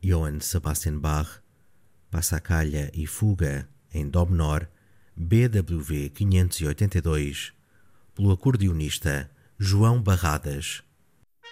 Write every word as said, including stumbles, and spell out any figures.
Johann Sebastian Bach, Passacaglia e Fuga em Dó menor, B W V quinhentos e oitenta e dois, pelo acordeonista João Barradas.